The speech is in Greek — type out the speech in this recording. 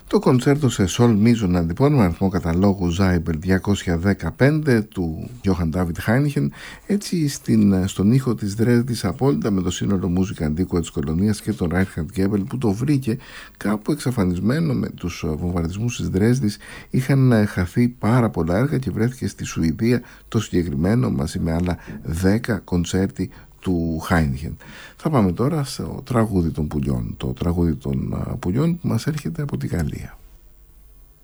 Το κοντσέρτο σε σολ μίζωνα λοιπόν με αριθμό καταλόγου Ζάιμπερ 215 του Johann David Heinchen, έτσι στον ήχο της Δρέσδης απόλυτα με το σύνολο μουσικά αντίκουα της κολονίας και τον Reinhard Goebel που το βρήκε κάπου εξαφανισμένο με τους βομβαρδισμούς της Δρέσδης. Είχαν χαθεί πάρα πολλά έργα και βρέθηκε στη Σουηδία το συγκεκριμένο μαζί με άλλα 10 κοντσέρτι του Heinchen. Θα πάμε τώρα στο τραγούδι των πουλιών, το τραγούδι των πουλιών που μας έρχεται από τη Γαλλία.